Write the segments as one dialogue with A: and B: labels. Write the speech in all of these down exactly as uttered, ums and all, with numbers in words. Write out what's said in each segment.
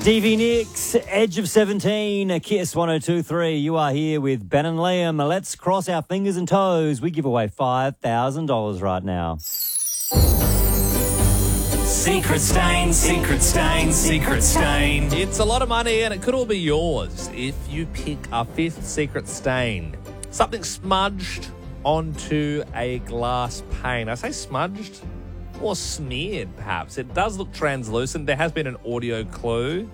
A: Stevie Nicks, Edge of seventeen, Kiss one oh two three. You are here with Ben and Liam. Let's cross our fingers and toes. We give away five thousand dollars right now.
B: Secret stain, secret stain, secret stain.
C: It's a lot of money and it could all be yours if you pick a fifth secret stain. Something smudged onto a glass pane. I say smudged or smeared, perhaps. It does look translucent. There has been an audio clue.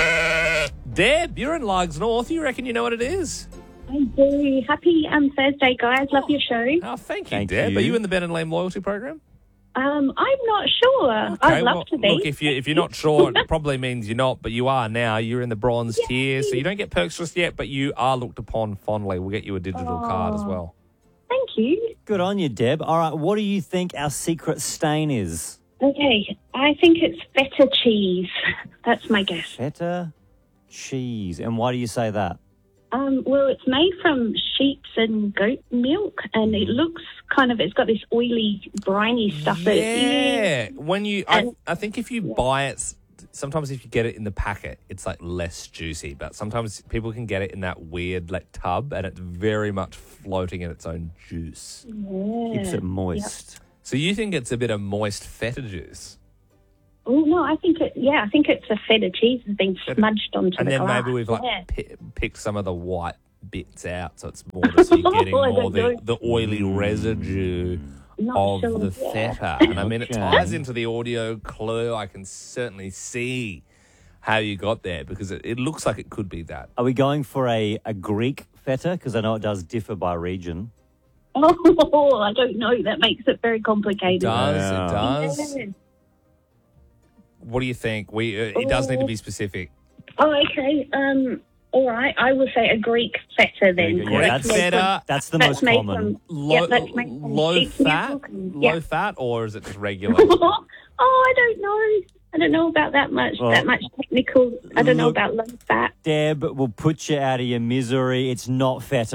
C: Deb, you're in Largs North. You reckon you know what it is?
D: I do. Happy um, Thursday, guys. Love your show.
C: Oh, thank you,
A: Thank
C: Deb.
A: you.
C: Are you in the Ben and Liam loyalty program?
D: Um, I'm not sure. I'd love
C: well,
D: to be.
C: Look, if, you, if you're not sure, it probably means you're not, but you are now. You're in the bronze tier, so you don't get perks just yet, but you are looked upon fondly. We'll get you a digital card as well.
D: Thank you.
A: Good on you, Deb. All right, what do you think our secret stain is?
D: Okay, I think it's feta cheese. That's my guess.
A: Feta cheese. And why do you say that?
D: Um, well, it's made from sheep's and goat milk, and it looks kind of, it's got this oily, briny stuff. that
C: Yeah.
D: it-
C: When you, I,
D: And-
C: I think if you buy it, sometimes if you get it in the packet, it's like less juicy, but sometimes people can get it in that weird like tub and it's very much floating in its own juice.
D: Yeah.
A: Keeps it moist.
C: So you think it's a bit of moist feta juice?
D: Oh, no, I think it, yeah, I think it's a feta cheese has been smudged onto
C: And
D: the
C: then
D: glass.
C: maybe we've like
D: Yeah.
C: pi- picked some of the white bits out, so it's more just you're getting
D: I
C: more
D: don't
C: the,
D: know.
C: the oily residue
D: Not
C: of
D: sure,
C: the
D: yeah.
C: feta. And I mean, it
A: Okay.
C: ties into the audio clue. I can certainly see how you got there because it, it looks like it could be that.
A: Are we going for a, a Greek feta? Because I know it does differ by region.
D: Oh, I don't know. That makes it very
C: It
D: complicated.
C: does,
A: Yeah.
C: it does.
D: Yeah.
C: What do you think? We uh, It does need to be specific.
D: Oh, okay. Um, all right. I will say a Greek feta then.
A: Yeah,
C: Greek
A: that's,
C: feta.
A: that's the
D: That's
A: most
D: made
A: common.
D: from
C: Low,
D: yeah, that's made from
C: low
D: sheep's
C: fat?
D: milk and-
C: Low
D: yeah.
C: fat, or is it just regular?
D: Oh, I don't know. I don't know about that much.
A: Well,
D: that much technical. I don't know
A: look-
D: about low fat.
A: Deb will put you out of your misery. It's not feta.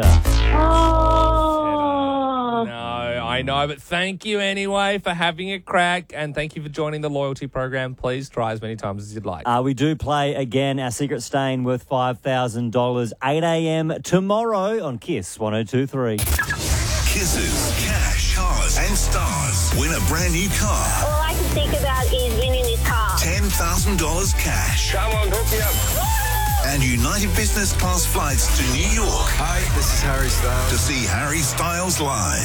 D: Oh.
C: No, I know, but thank you anyway for having a crack, and thank you for joining the loyalty program. Please try as many times as you'd like.
A: Uh, we do play again our secret stain worth five thousand dollars, eight a.m. tomorrow on Kiss one oh two three.
E: Kisses, cash, cars, and stars. Win a brand new car.
F: All I can think about is winning this car.
E: ten thousand dollars cash.
G: Come on, hook me up.
E: And United Business Class flights to New York
G: Hi, this is Harry Styles.
E: to see Harry Styles live.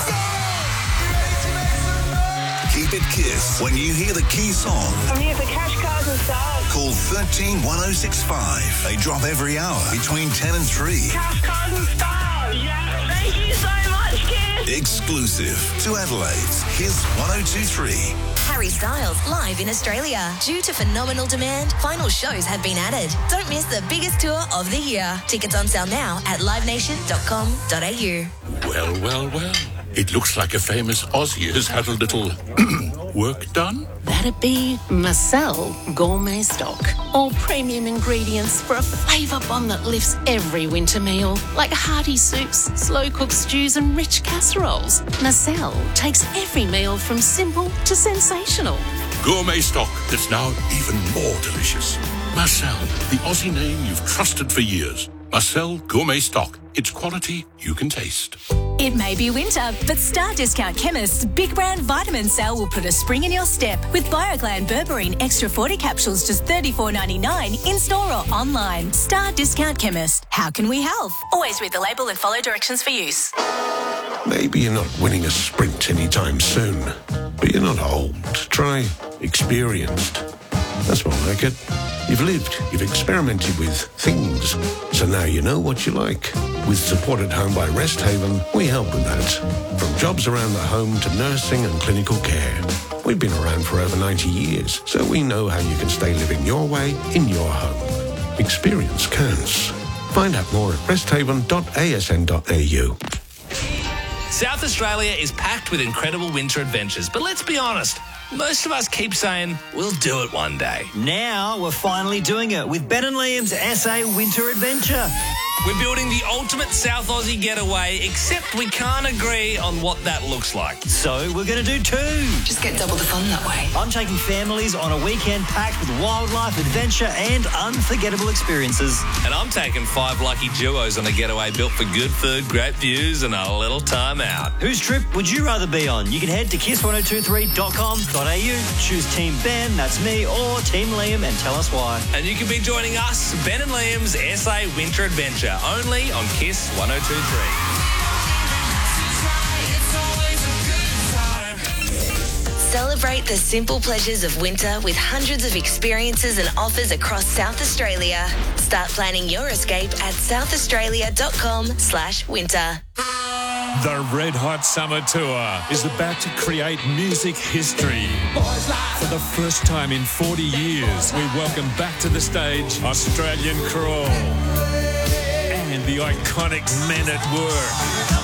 E: Keep it Kiss when you hear the key song.
F: I'm here for cash, cars and stars.
E: Call one three one oh six five. They drop every hour between ten and three.
F: Cash, cars and stars. Yes, thank you so much, kids.
E: Exclusive to Adelaide's Kiss one oh two three.
H: Harry Styles live in Australia. Due to phenomenal demand, final shows have been added. Don't miss the biggest tour of the year. Tickets on sale now at live nation dot com dot a u.
I: Well, well, well. It looks like a famous Aussie has had a little work done.
J: That'd be Marcel Gourmet Stock. All premium ingredients for a flavour bomb that lifts every winter meal. Like hearty soups, slow-cooked stews and rich casseroles. Marcel takes every meal from simple to sensational.
I: Gourmet stock that's now even more delicious. Marcel, the Aussie name you've trusted for years. Marcel Gourmet Stock. It's quality you can taste.
K: It may be winter, but Star Discount Chemist's Big Brand Vitamin Sale will put a spring in your step with BioGlan Berberine Extra forty capsules just thirty-four ninety-nine in store or online. Star Discount Chemist. How can we help? Always read the label and follow directions for use.
I: Maybe you're not winning a sprint anytime soon, but you're not old. Try experienced. That's more like it. You've lived, you've experimented with things, so now you know what you like. With Support at Home by Rest Haven, we help with that. From jobs around the home to nursing and clinical care. We've been around for over ninety years, so we know how you can stay living your way in your home. Experience counts. Find out more at rest haven dot a s n dot a u.
B: South Australia is packed with incredible winter adventures, but let's be honest, most of us keep saying we'll do it one day.
A: Now we're finally doing it with Ben and Liam's S A Winter Adventure.
B: We're building the ultimate South Aussie getaway, except we can't agree on what that looks like.
A: So we're going to do two.
H: Just get double the fun that way.
A: I'm taking families on a weekend packed with wildlife, adventure and unforgettable experiences.
B: And I'm taking five lucky duos on a getaway built for good food, great views and a little time out.
A: Whose trip would you rather be on? You can head to kiss ten twenty-three dot com dot a u, choose Team Ben, that's me, or Team Liam and tell us why.
B: And you can be joining us, Ben and Liam's S A Winter Adventure, only on Kiss ten twenty-three.
H: Celebrate the simple pleasures of winter with hundreds of experiences and offers across South Australia. Start planning your escape at southaustralia.com slash winter.
L: The Red Hot Summer Tour is about to create music history. For the first time in forty years, we welcome back to the stage Australian Crawl and the iconic Men at Work.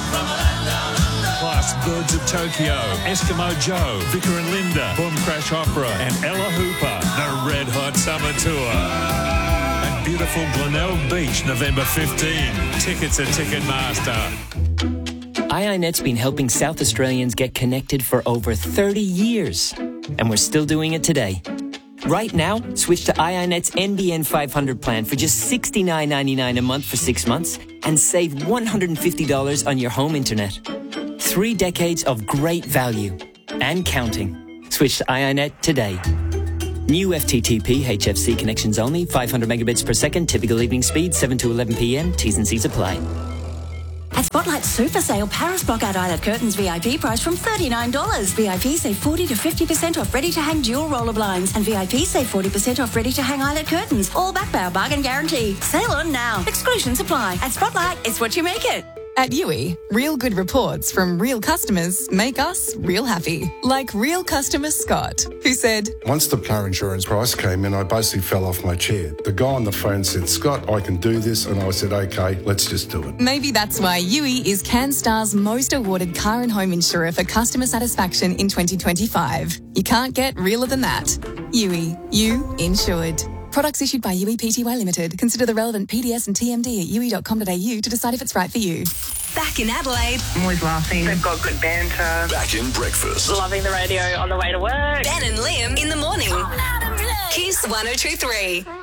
L: Plus Birds of Tokyo, Eskimo Joe, Vicar and Linda, Boom Crash Opera and Ella Hooper. The Red Hot Summer Tour. At beautiful Glenelg Beach, November fifteenth. Tickets at Ticketmaster.
M: I I Net's been helping South Australians get connected for over thirty years, and we're still doing it today. Right now, switch to I I Net's N B N five hundred plan for just sixty-nine ninety-nine a month for six months and save one hundred fifty dollars on your home internet. Three decades of great value and counting. Switch to I I Net today. New F T T P H F C connections only, five hundred megabits per second, typical evening speed, seven to eleven p.m. T's and C's apply.
N: At Spotlight Super Sale, Paris Blockout Eyelet Curtains V I P price from thirty-nine dollars. V I P save forty to fifty percent off ready-to-hang dual roller blinds. And V I P save forty percent off ready-to-hang eyelet curtains. All backed by our bargain guarantee. Sale on now. Exclusions apply. At Spotlight, it's what you make it.
O: At U I, real good reports from real customers make us real happy. Like real customer Scott, who said,
P: Once the car insurance price came in, I basically fell off my chair. The guy on the phone said, Scott, I can do this. And I said, okay, let's just do it.
O: Maybe that's why U I is CanStar's most awarded car and home insurer for customer satisfaction in twenty twenty-five. You can't get realer than that. U I, you insured. Products issued by U I P T Y Limited. Consider the relevant P D S and T M D at u i dot com dot a u to decide if it's right for you.
K: Back in Adelaide.
F: I'm always laughing. They've got good banter.
E: Back in breakfast.
F: Loving the radio on the way to work.
K: Ben and Liam in the morning. Kiss ten twenty-three.